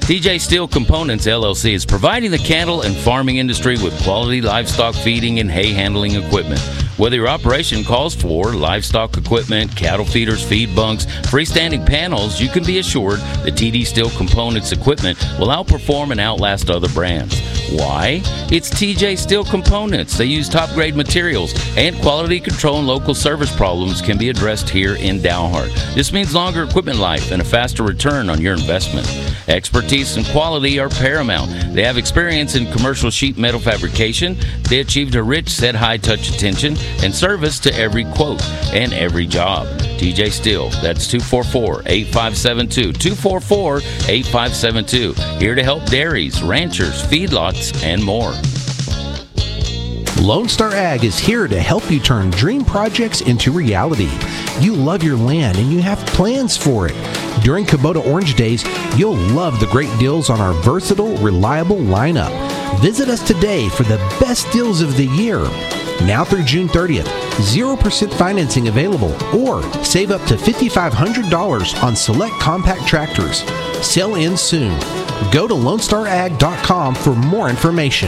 TJ Steel Components, LLC is providing the cattle and farming industry with quality livestock feeding and hay handling equipment. Whether your operation calls for livestock equipment, cattle feeders, feed bunks, freestanding panels, you can be assured that TD Steel Components equipment will outperform and outlast other brands. Why? It's TJ Steel Components. They use top-grade materials, and quality control and local service problems can be addressed here in Dalhart. This means longer equipment life and a faster return on your investment. Expertise and quality are paramount. They have experience in commercial sheet metal fabrication. They achieved a rich set high-touch attention and service to every quote and every job. TJ Steel, that's 244-8572. 244-8572. Here to help dairies, ranchers, feedlots, and more. Lone Star Ag is here to help you turn dream projects into reality. You love your land and you have plans for it. During Kubota Orange Days, you'll love the great deals on our versatile, reliable lineup. Visit us today for the best deals of the year. Now through June 30th, 0% financing available, or save up to $5,500 on select compact tractors. Sale ends soon. Go to LoneStarAg.com for more information.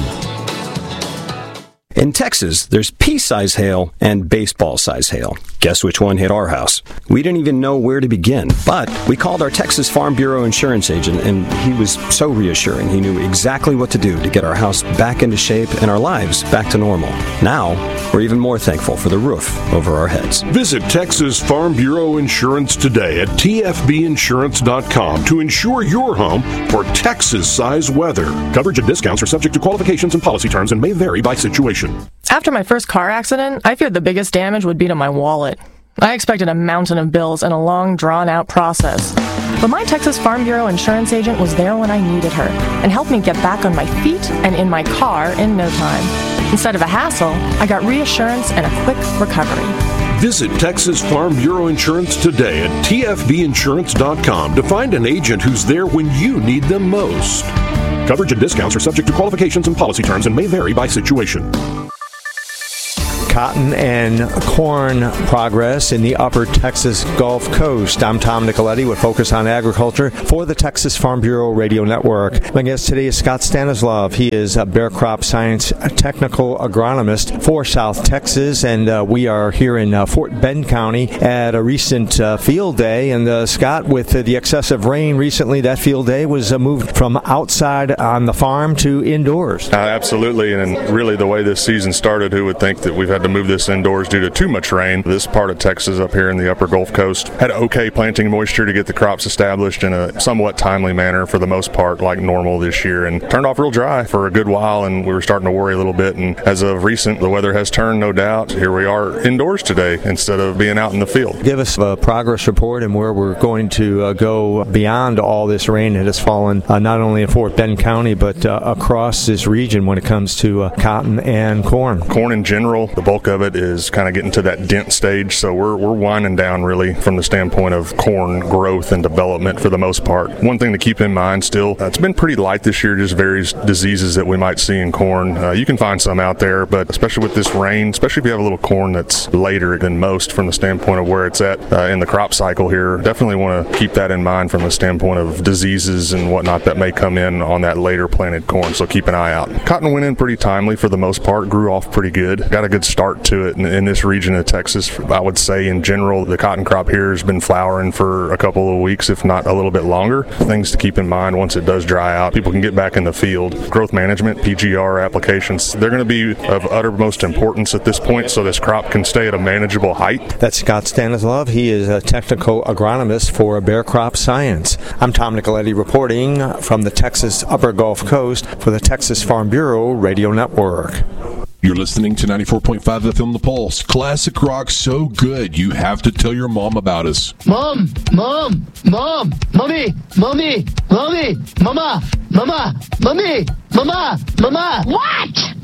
In Texas, there's pea-size hail and baseball-size hail. Guess which one hit our house? We didn't even know where to begin, but we called our Texas Farm Bureau insurance agent, and he was so reassuring. He knew exactly what to do to get our house back into shape and our lives back to normal. Now, we're even more thankful for the roof over our heads. Visit Texas Farm Bureau Insurance today at tfbinsurance.com to insure your home for Texas-size weather. Coverage and discounts are subject to qualifications and policy terms and may vary by situation. After my first car accident, I feared the biggest damage would be to my wallet. I expected a mountain of bills and a long, drawn-out process. But my Texas Farm Bureau insurance agent was there when I needed her and helped me get back on my feet and in my car in no time. Instead of a hassle, I got reassurance and a quick recovery. Visit Texas Farm Bureau Insurance today at tfbinsurance.com to find an agent who's there when you need them most. Coverage and discounts are subject to qualifications and policy terms and may vary by situation. Cotton and corn progress in the upper Texas Gulf Coast. I'm Tom Nicoletti with Focus on Agriculture for the Texas Farm Bureau Radio Network. My guest today is Scott Stanislav. He is a Bear Crop Science technical agronomist for South Texas, and we are here in Fort Bend County at a recent field day. And Scott, with the excessive rain recently, that field day was moved from outside on the farm to indoors. Absolutely, and really the way this season started, who would think that we've had to move this indoors due to too much rain. This part of Texas up here in the upper Gulf Coast had okay planting moisture to get the crops established in a somewhat timely manner for the most part, like normal this year, and turned off real dry for a good while, and we were starting to worry a little bit. And as of recent, the weather has turned, no doubt. Here we are indoors today instead of being out in the field. Give us a progress report and where we're going to go beyond all this rain that has fallen not only in Fort Bend County but across this region when it comes to cotton and corn. Corn in general, the bulk of it is kind of getting to that dent stage, so we're winding down really from the standpoint of corn growth and development for the most part. One thing to keep in mind still, it's been pretty light this year, just various diseases that we might see in corn. You can find some out there, but especially with this rain, especially if you have a little corn that's later than most from the standpoint of where it's at in the crop cycle here, definitely want to keep that in mind from the standpoint of diseases and whatnot that may come in on that later planted corn, so keep an eye out. Cotton went in pretty timely for the most part, grew off pretty good, got a good start to it in this region of Texas. I would say in general the cotton crop here has been flowering for a couple of weeks, if not a little bit longer. Things to keep in mind once it does dry out, people can get back in the field. Growth management, PGR applications, they're going to be of uttermost importance at this point so this crop can stay at a manageable height. That's Scott Stanislav. He is a technical agronomist for Bear Crop Science. I'm Tom Nicoletti reporting from the Texas Upper Gulf Coast for the Texas Farm Bureau Radio Network. You're listening to 94.5 FM The Pulse. Classic rock so good, you have to tell your mom about us. Mom, mommy, mama, mama, mommy, mama. What?